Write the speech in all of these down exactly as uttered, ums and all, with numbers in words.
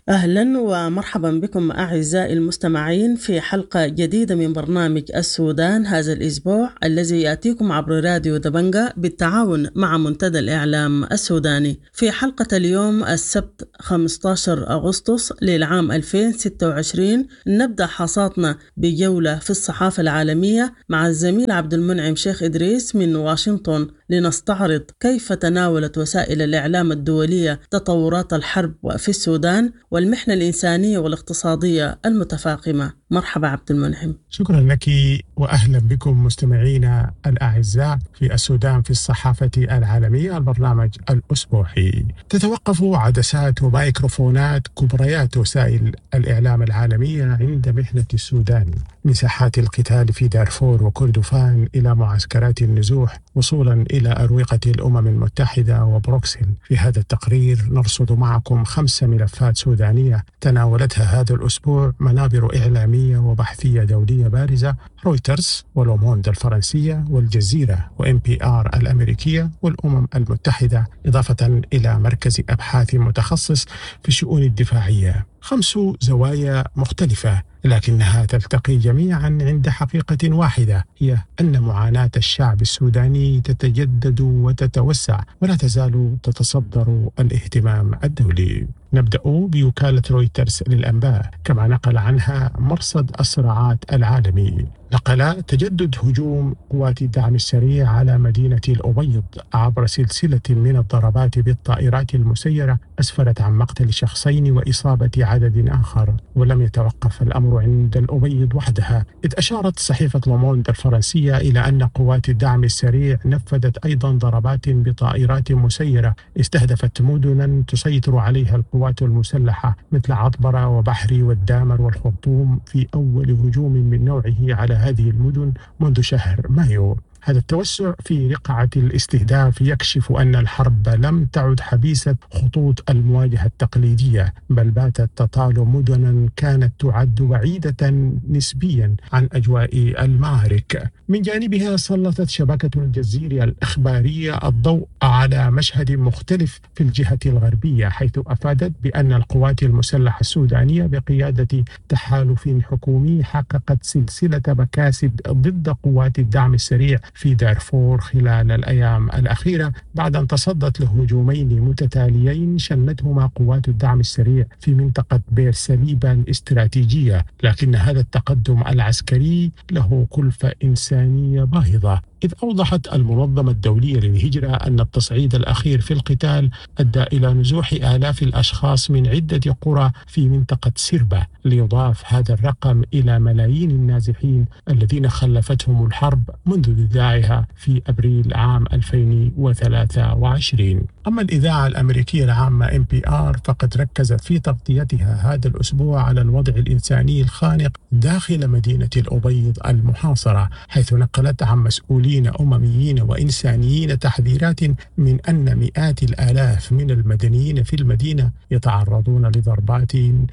أهلا ومرحبا بكم أعزائي المستمعين في حلقة جديدة من برنامج السودان هذا الأسبوع، الذي يأتيكم عبر راديو دبنجة بالتعاون مع منتدى الإعلام السوداني. في حلقة اليوم السبت خمسة عشر أغسطس للعام ألفين وستة وعشرين نبدأ حصاتنا بجولة في الصحافة العالمية مع الزميل عبد المنعم شيخ إدريس من واشنطن، لنستعرض كيف تناولت وسائل الإعلام الدولية تطورات الحرب في السودان والمحنة الإنسانية والاقتصادية المتفاقمة. مرحبا عبد المنعم. شكرا لك وأهلا بكم مستمعينا الأعزاء في السودان في الصحافة العالمية، البرنامج الأسبوعي. تتوقف عدسات وميكروفونات كبريات وسائل الإعلام العالمية عند محنة السودان، من ساحات القتال في دارفور وكردفان إلى معسكرات النزوح وصولا إلى أروقة الأمم المتحدة وبروكسل. في هذا التقرير نرصد معكم خمس ملفات سودانية تناولتها هذا الأسبوع منابر إعلامية وبحثية دولية بارزة: رويترز ولوموند الفرنسية والجزيرة وإم بي آر الأمريكية والأمم المتحدة، إضافة إلى مركز أبحاث متخصص في الشؤون الدفاعية. خمس زوايا مختلفة لكنها تلتقي جميعا عند حقيقة واحدة، هي أن معاناة الشعب السوداني تتجدد وتتوسع ولا تزال تتصدر الاهتمام الدولي. نبدأ بوكالة رويترز للأنباء، كما نقل عنها مرصد الصراعات العالمي. نقل تجدد هجوم قوات الدعم السريع على مدينة الأبيض عبر سلسلة من الضربات بالطائرات المسيرة أسفرت عن مقتل شخصين وإصابة عدد آخر، ولم يتوقف الأمر عند الأبيض وحدها، إذ أشارت صحيفة لوموند الفرنسية إلى أن قوات الدعم السريع نفذت أيضا ضربات بطائرات مسيرة استهدفت مدنا تسيطر عليها القوات المسلحة مثل عطبرة وبحري والدامر والخرطوم في أول هجوم من نوعه على هذه المدن منذ شهر مايو. هذا التوسع في رقعة الاستهداف يكشف أن الحرب لم تعد حبيسة خطوط المواجهة التقليدية، بل باتت تطال مدنا كانت تعد بعيدة نسبيا عن أجواء المعارك. من جانبها سلطت شبكة الجزيرة الإخبارية الضوء على مشهد مختلف في الجهة الغربية، حيث أفادت بأن القوات المسلحة السودانية بقيادة تحالف حكومي حققت سلسلة مكاسب ضد قوات الدعم السريع في دارفور خلال الأيام الأخيرة، بعد أن تصدت لهجومين متتاليين شنتهما قوات الدعم السريع في منطقة بير سليبة الاستراتيجية. لكن هذا التقدم العسكري له كلفة إنسانية باهظة، إذ أوضحت المنظمة الدولية للهجرة أن التصعيد الأخير في القتال أدى إلى نزوح آلاف الأشخاص من عدة قرى في منطقة سربة، ليضاف هذا الرقم إلى ملايين النازحين الذين خلفتهم الحرب منذ نداعها في أبريل عام ألفين وثلاثة وعشرين. أما الإذاعة الأمريكية العامة إم بي آر فقد ركزت في تغطيتها هذا الأسبوع على الوضع الإنساني الخانق داخل مدينة الأبيض المحاصرة، حيث نقلت عن مسؤولين أمميين وإنسانيين تحذيرات من أن مئات الآلاف من المدنيين في المدينة يتعرضون لضربات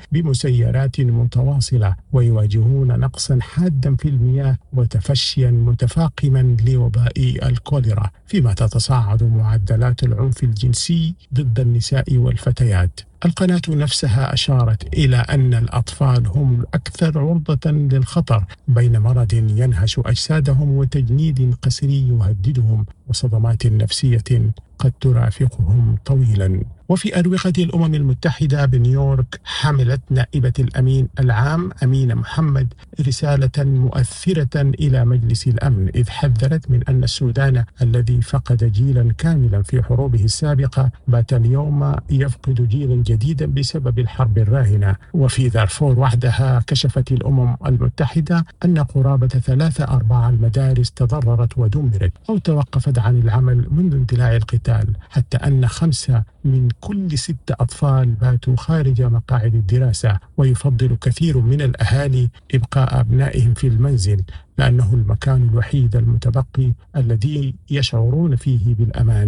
بمسيرات متواصلة ويواجهون نقصا حادا في المياه وتفشيا متفاقما لوباء الكوليرا، فيما تتصاعد معدلات العنف الجنسي ضد النساء والفتيات. القناة نفسها أشارت إلى أن الأطفال هم الأكثر عرضة للخطر بين مرض ينهش أجسادهم وتجنيد قسري يهددهم وصدمات نفسية قد ترافقهم طويلا. وفي أروقة الأمم المتحدة بنيويورك حملت نائبة الأمين العام أمينة محمد رسالة مؤثرة إلى مجلس الأمن، إذ حذرت من أن السودان الذي فقد جيلا كاملا في حروبه السابقة بات اليوم يفقد جيلا جديدا بسبب الحرب الراهنة. وفي دارفور وحدها كشفت الأمم المتحدة أن قرابة ثلاثة أرباع المدارس تضررت ودمرت أو توقفت عن العمل منذ اندلاع القتال، حتى أن خمسة من كل ست أطفال باتوا خارج مقاعد الدراسة، ويفضل كثير من الأهالي إبقاء أبنائهم في المنزل لأنه المكان الوحيد المتبقي الذي يشعرون فيه بالأمان.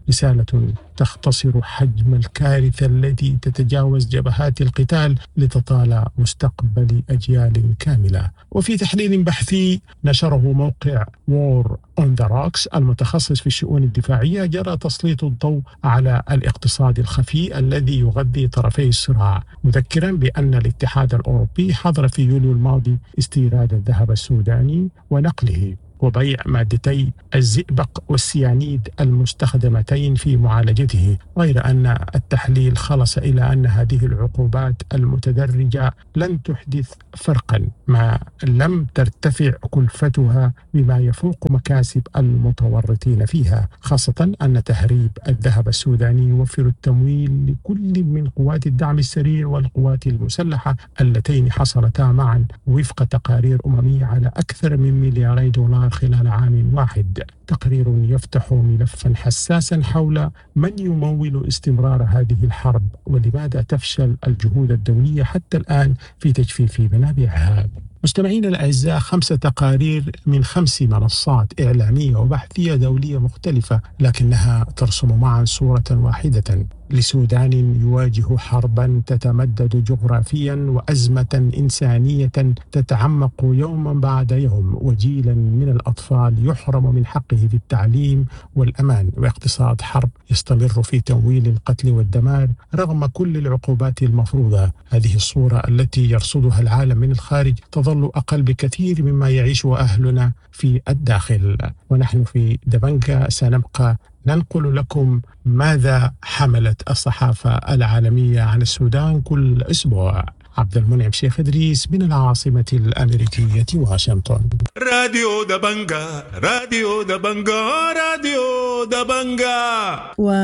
رسالة تختصر حجم الكارثة التي تتجاوز جبهات القتال لتطال مستقبل أجيال كاملة. وفي تحليل بحثي نشره موقع War on the Rocks المتخصص في الشؤون الدفاعية، جرى تسليط الضوء على الاقتصاد الخفي الذي يغذي طرفي الصراع، مذكرا بأن الاتحاد الأوروبي حظر في يوليو الماضي استيراد الذهب السوداني ونقله وبيع مادتي الزئبق والسيانيد المستخدمتين في معالجته، غير أن التحليل خلص إلى أن هذه العقوبات المتدرجة لن تحدث فرقا ما لم ترتفع كلفتها بما يفوق مكاسب المتورطين فيها، خاصة أن تهريب الذهب السوداني يوفر التمويل لكل من قوات الدعم السريع والقوات المسلحة اللتين حصلتا معا وفق تقارير أممية على أكثر من ملياري دولار خلال عام واحد. تقرير يفتح ملفا حساسا حول من يمول استمرار هذه الحرب ولماذا تفشل الجهود الدولية حتى الآن في تجفيف منابعها. مستمعينا الأعزاء، خمسة تقارير من خمس منصات إعلامية وبحثية دولية مختلفة لكنها ترسم معا صورة واحدة لسودان يواجه حربا تتمدد جغرافيا وأزمة إنسانية تتعمق يوما بعد يوم، وجيلا من الأطفال يحرم من حقه في التعليم والأمان، واقتصاد حرب يستمر في تمويل القتل والدمار رغم كل العقوبات المفروضة. هذه الصورة التي يرصدها العالم من الخارج تظل أقل بكثير مما يعيشه أهلنا في الداخل، ونحن في دبنجا سنبقى ننقل لكم ماذا حملت الصحافة العالمية عن السودان كل أسبوع. عبد المنعم شيخ إدريس من العاصمة الأمريكية واشنطن. راديو دبنجا راديو دبنجا راديو دبنجا.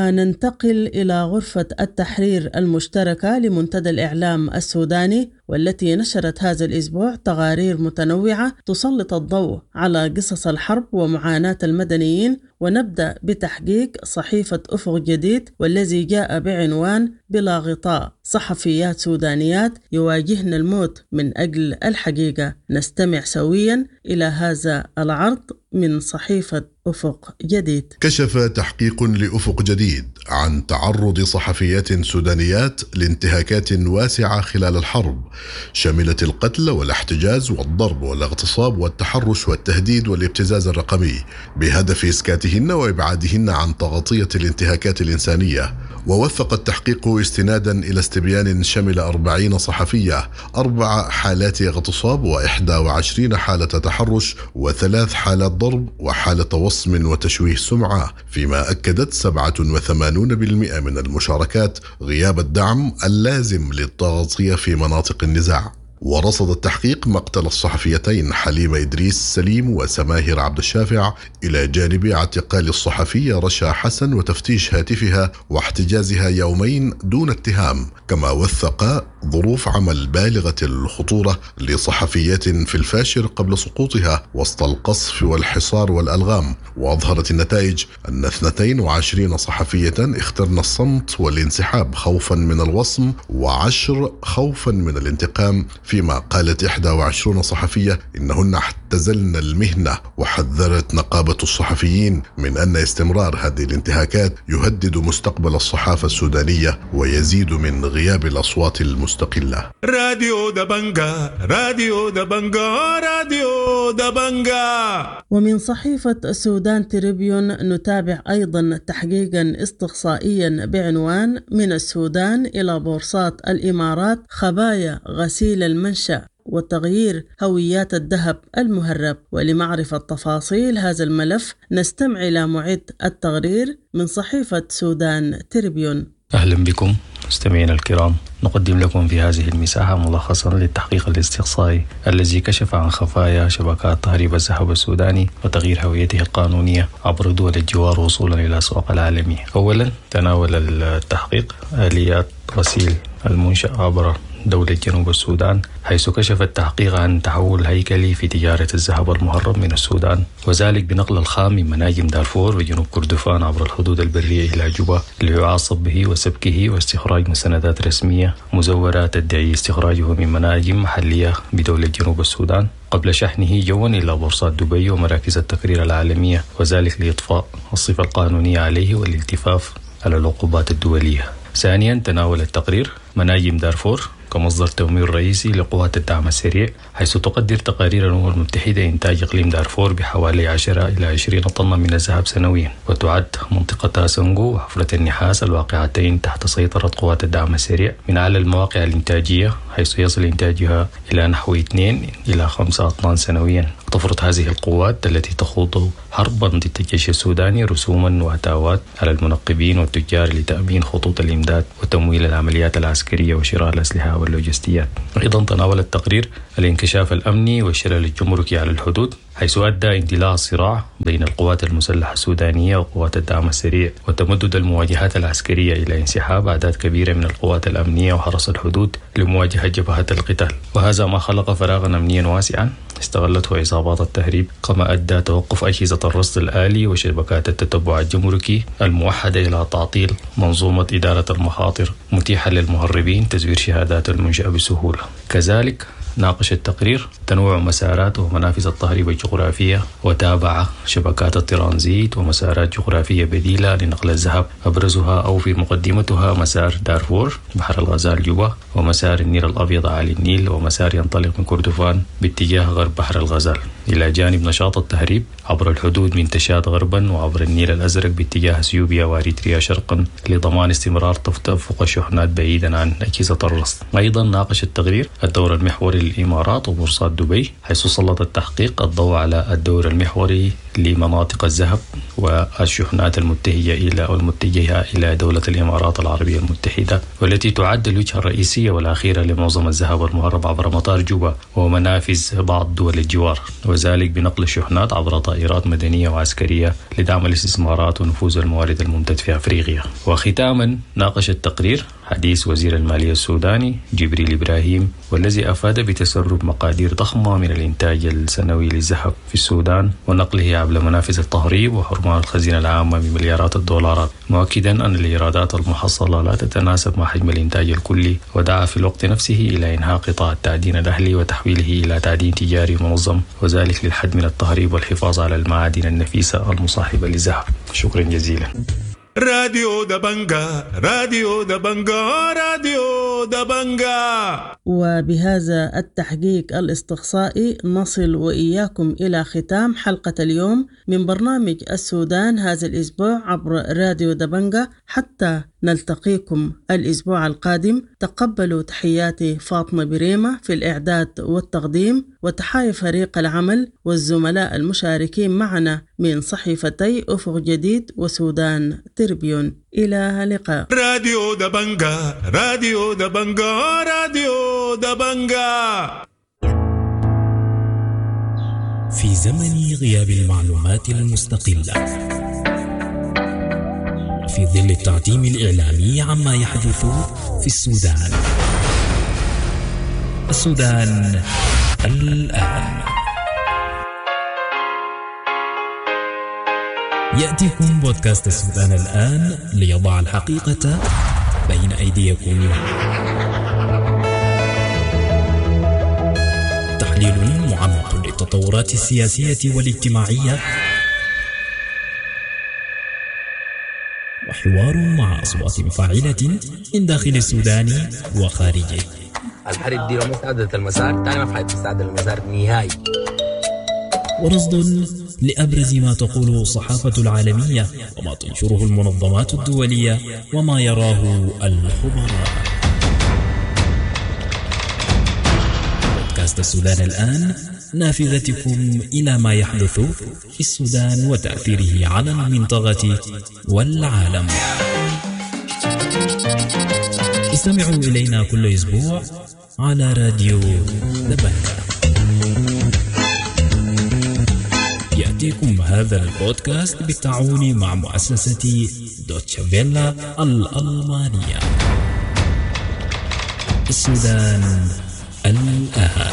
وننتقل إلى غرفة التحرير المشتركة لمنتدى الإعلام السوداني، والتي نشرت هذا الأسبوع تقارير متنوعة تسلط الضوء على قصص الحرب ومعاناة المدنيين. ونبدأ بتحقيق صحيفة أفق جديد، والذي جاء بعنوان بلا غطاء، صحفيات سودانيات يواجهن الموت من أجل الحقيقة. نستمع سويا إلى هذا العرض من صحيفة أفق جديد. كشف تحقيق لأفق جديد عن تعرض صحفيات سودانيات لانتهاكات واسعة خلال الحرب، شملت القتل والاحتجاز والضرب والاغتصاب والتحرش والتهديد والابتزاز الرقمي، بهدف إسكاتهن وإبعادهن عن تغطية الانتهاكات الإنسانية. ووثق التحقيق استنادا إلى استبيان شمل أربعين صحفية أربع حالات اغتصاب وإحدى وعشرين حالة تحرش وثلاث حالات ضرب وحالة وصم وتشويه سمعة، فيما أكدت سبعة وثمانين بالمئة من المشاركات غياب الدعم اللازم للتغطية في مناطق النزاع. ورصد التحقيق مقتل الصحفيتين حليمة إدريس سليم وسماهر عبد الشافع، إلى جانب اعتقال الصحفية رشا حسن وتفتيش هاتفها واحتجازها يومين دون اتهام. كما وثق ظروف عمل بالغة الخطورة لصحفيات في الفاشر قبل سقوطها وسط القصف والحصار والألغام. وأظهرت النتائج أن اثنتين وعشرين صحفية اخترن الصمت والانسحاب خوفا من الوصم، وعشر خوفا من الانتقام، فيما قالت إحدى وعشرون صحفية إنهن اعتزلن المهنة. وحذرت نقابة الصحفيين من أن استمرار هذه الانتهاكات يهدد مستقبل الصحافة السودانية ويزيد من غياب الأصوات المستقلة. راديو دبنجا راديو دبنجا راديو دبنجا. ومن صحيفة السودان تريبيون نتابع أيضا تحقيقا استقصائيا بعنوان من السودان إلى بورصات الإمارات، خبايا غسيل المنشأ وتغيير هويات الذهب المهرب. ولمعرفة تفاصيل هذا الملف نستمع إلى معد التقرير من صحيفة سودان تريبيون. أهلا بكم مستمعينا الكرام، نقدم لكم في هذه المساحة ملخصا للتحقيق الاستقصائي الذي كشف عن خفايا شبكات تهريب الذهب السوداني وتغيير هويته القانونية عبر دول الجوار وصولا إلى الأسواق العالمية. أولا، تناول التحقيق آليات غسيل المنشأ عبر دولة جنوب السودان، حيث كشف التحقيق عن تحول هيكلي في تجارة الذهب المهرب من السودان، وذلك بنقل الخام من مناجم دارفور وجنوب كردفان عبر الحدود البرية إلى جوبا ليعاص صبه وسبكه واستخراج مستندات رسمية مزورة تدعي استخراجه من مناجم محلية بدولة جنوب السودان قبل شحنه جوا إلى بورصات دبي ومراكز التقرير العالمية، وذلك لإطفاء الصفة القانونية عليه والالتفاف على العقوبات الدولية. ثانيا، تناول التقرير مناجم دارفور كمصدر تمويل رئيسي لقوات الدعم السريع، حيث تقدر تقارير الأمم المتحدة إنتاج إقليم دارفور بحوالي عشرة إلى عشرين طنا من الذهب سنويا، وتعد منطقة سونغو وحفرة النحاس الواقعتين تحت سيطرة قوات الدعم السريع من أعلى المواقع الإنتاجية، حيث يصل إنتاجها إلى نحو اثنين إلى خمسة أطنان سنويا. تفرض هذه القوات التي تخوض حربا ضد الجيش السوداني رسوما وأتاوات على المنقبين والتجار لتأمين خطوط الإمداد وتمويل العمليات العسكرية وشراء الأسلحة واللوجستيات. أيضا تناول التقرير الانكشاف الأمني والشلل الجمركي على الحدود، حيث أدى اندلاع الصراع بين القوات المسلحة السودانية وقوات الدعم السريع وتمدد المواجهات العسكرية إلى انسحاب أعداد كبيرة من القوات الأمنية وحرس الحدود لمواجهة جبهات القتال، وهذا ما خلق فراغا أمنيا واسعا استغلته عصابات التهريب، كما أدى توقف أجهزة الرصد الآلي وشبكات التتبع الجمركي الموحدة إلى تعطيل منظومة إدارة المخاطر، متيحا للمهربين تزوير شهادات المنشأة بسهولة. كذلك ناقش التقرير تنوع مسارات ومنافذ التهريب الجغرافية، وتابع شبكات الترانزيت ومسارات جغرافية بديلة لنقل الذهب، أبرزها أو في مقدمتها مسار دارفور بحر الغزال جوبا، ومسار النيل الأبيض عالي النيل، ومسار ينطلق من كردفان باتجاه غرب بحر الغزال، إلى جانب نشاط التهريب عبر الحدود من تشاد غربا وعبر النيل الأزرق باتجاه اثيوبيا واريتريا شرقا لضمان استمرار تدفق الشحنات بعيدا عن أجهزة الرصد. أيضا ناقش التقرير الدور المحوري للإمارات وبورصات دبي، حيث سلط التحقيق الضوء على الدور المحوري لمناطق الذهب والشحنات المتجهة إلى أو المتجهة إلى دولة الإمارات العربية المتحدة، والتي تعد الوجهة الرئيسية والأخيرة لمعظم الذهب المهرب عبر مطار جوبا ومنافذ بعض دول الجوار، وذلك بنقل الشحنات عبر طائرات مدنية وعسكرية لدعم الاستثمارات ونفوذ الموارد الممتد في أفريقيا. وختاما ناقش التقرير حديث وزير المالية السوداني جبريل إبراهيم، والذي أفاد بتسرب مقادير ضخمة من الإنتاج السنوي للذهب في السودان ونقله عبر منافذ التهريب وحرمان الخزينة العامة بمليارات الدولارات، مؤكدا أن الإيرادات المحصلة لا تتناسب مع حجم الإنتاج الكلي، ودعا في الوقت نفسه إلى إنهاء قطاع التعدين الأهلي وتحويله إلى تعدين تجاري منظم، وذلك للحد من التهريب والحفاظ على المعادن النفيسة المصاحبة للذهب. شكرا جزيلا. راديو دبنجا راديو دبنجا راديو دبنجا. وبهذا التحقيق الاستقصائي نصل وإياكم إلى ختام حلقة اليوم من برنامج السودان هذا الأسبوع عبر راديو دبنجا. حتى نلتقيكم الأسبوع القادم، تقبلوا تحياتي فاطمة بريمة في الإعداد والتقديم، وتحايا فريق العمل والزملاء المشاركين معنا من صحيفتي أفق جديد وسودان تربيون. إلى اللقاء. راديو دبنجا راديو دبنجا راديو دبنجا. في زمن غياب المعلومات المستقلة، في ظل التعتيم الإعلامي عما يحدث في السودان، السودان الآن، يأتيكم بودكاست السودان الآن ليضع الحقيقة بين أيديكم. تحليل معمق للتطورات السياسية والاجتماعية، وحوار مع أصوات فاعلة من داخل السودان وخارجه. الحرب دي لو مساعدة المسار تاني ما في حد مساعدة المسار نهائي. ورصد لأبرز ما تقوله الصحافة العالمية وما تنشره المنظمات الدولية وما يراه الخبراء. بودكاست السودان الآن، نافذتكم إلى ما يحدث في السودان وتأثيره على المنطقة والعالم. استمعوا إلينا كل أسبوع على راديو دبنجا. يأتيكم هذا البودكاست بالتعاون مع مؤسسة دوتشا فيلا الألمانية. السودان الآن.